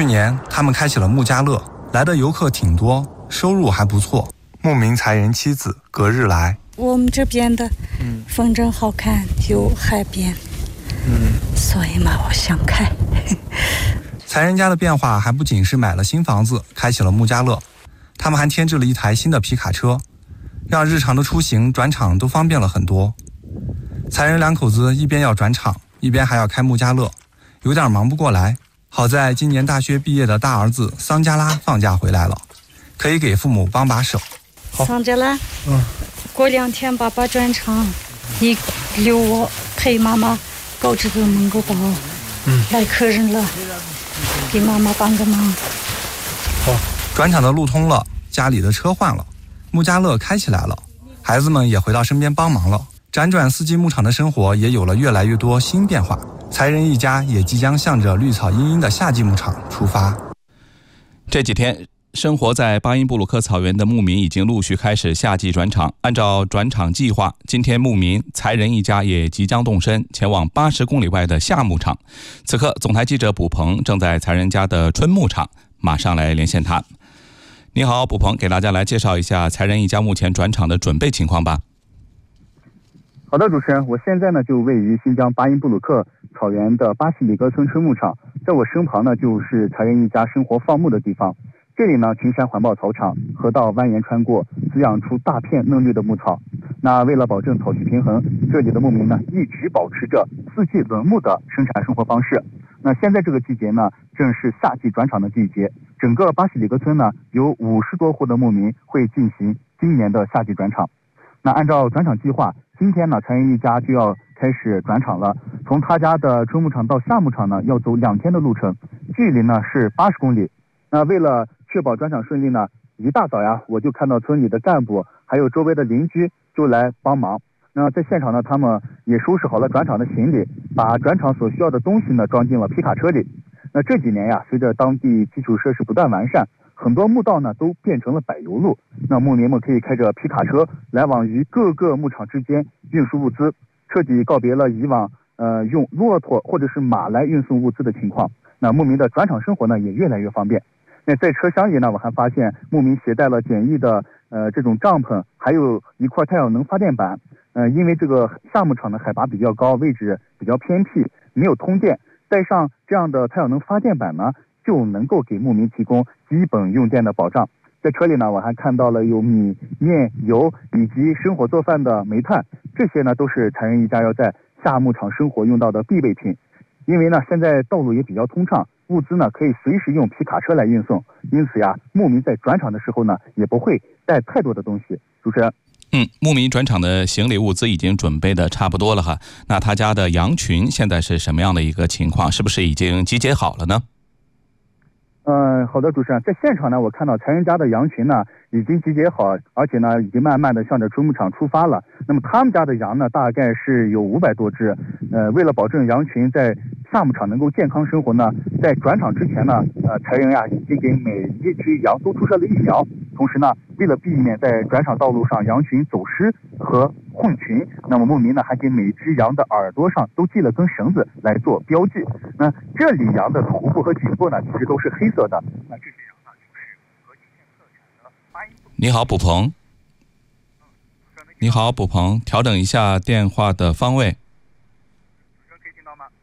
去年他们开启了木家乐，来的游客挺多，收入还不错。牧民才人妻子隔日来， 我们这边的风筝好看，有海边，所以嘛我想开。 才人家的变化还不仅是买了新房子，开启了木家乐，他们还添置了一台新的皮卡车，让日常的出行转场都方便了很多。才人两口子一边要转场，一边还要开木家乐，有点忙不过来。好在今年大学毕业的大儿子桑加拉放假回来了，可以给父母帮把手。 桑加拉，过2天爸爸转场，你留我陪妈妈搞这个门口包，来客人了，给妈妈帮个忙。 好，转场的路通了，家里的车换了，木家乐开起来了，孩子们也回到身边帮忙了，辗转四季牧场的生活也有了越来越多新变化。才人一家也即将向着绿草茵茵的夏季牧场出发。 这几天生活在巴音布鲁克草原的牧民已经陆续开始夏季转场。按照转场计划，今天牧民才人一家也即将动身前往80公里外的夏牧场。此刻总台记者卜鹏正在才人家的春牧场，马上来连线他。你好，卜鹏，给大家来介绍一下才人一家目前转场的准备情况吧。 好的，主持人，我现在呢就位于新疆巴音布鲁克草原的巴西里格村春牧场，在我身旁呢就是才人一家生活放牧的地方。这里呢群山环抱草场，河道蜿蜒穿过，滋养出大片嫩绿的牧草。那为了保证草区平衡，这里的牧民呢一直保持着4季轮牧的生产生活方式。那现在这个季节呢正是夏季转场的季节，整个巴西里格村呢有50多户的牧民会进行今年的夏季转场。那按照转场计划，今天呢才人一家就要开始转场了。从他家的春牧场到夏牧场呢要走2天的路程，距离呢是80公里。那为了确保转场顺利呢，一大早呀我就看到村里的干部还有周围的邻居就来帮忙。那在现场呢，他们也收拾好了转场的行李，把转场所需要的东西呢装进了皮卡车里。那这几年呀，随着当地基础设施不断完善，很多牧道呢都变成了柏油路。那牧民们可以开着皮卡车来往于各个牧场之间运输物资，彻底告别了以往用骆驼或者是马来运送物资的情况。那牧民的转场生活呢也越来越方便。那在车厢里呢，我还发现牧民携带了简易的这种帐篷，还有一块太阳能发电板。因为这个夏牧场的海拔比较高，位置比较偏僻，没有通电，带上这样的太阳能发电板呢，就能够给牧民提供基本用电的保障。在车里呢，我还看到了有米、面、油以及生火做饭的煤炭，这些呢都是才人一家要在夏牧场生活用到的必备品。因为呢现在道路也比较通畅，物资呢可以随时用皮卡车来运送，因此呀，牧民在转场的时候呢也不会带太多的东西。主持人， 牧民转场的行李物资已经准备的差不多了哈。那他家的羊群现在是什么样的一个情况？是不是已经集结好了呢？ 好的，主持人，在现场呢，我看到才人家的羊群呢已经集结好，而且呢已经慢慢的向着春牧场出发了。那么他们家的羊呢大概是有500多只。为了保证羊群在夏牧场能够健康生活呢，在转场之前呢，才人呀已经给每一只羊都注射了疫苗。同时呢，为了避免在转场道路上羊群走失和混群，那么牧民呢还给每只羊的耳朵上都系了根绳子来做标记。那这里羊的头部和颈部呢其实都是黑色的。那这些羊呢就是和今天特产的巴音。 你好，卜鹏。你好，卜鹏，调整一下电话的方位。 可以听到吗？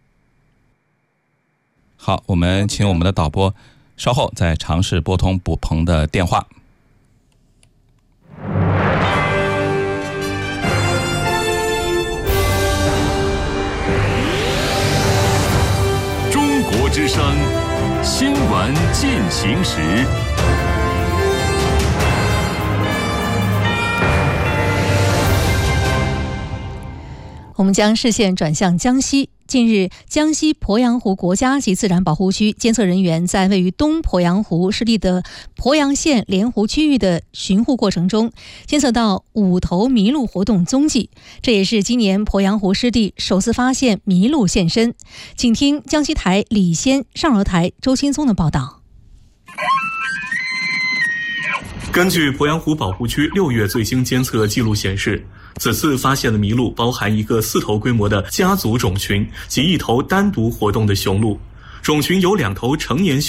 好，我们请我们的导播稍后再尝试拨通卜鹏的电话。 中国之声新闻进行时。 我们将视线转向江西。近日，江西鄱阳湖国家级自然保护区监测人员在位于东鄱阳湖湿地的鄱阳县莲湖区域的巡护过程中，监测到5头麋鹿活动踪迹，这也是今年鄱阳湖湿地首次发现麋鹿现身。请听江西台李先、上游台周青松的报道。 根据鄱阳湖保护区6月最新监测记录显示，此次发现的麋鹿包含一个4头规模的家族种群及1头单独活动的雄鹿，种群有2头成年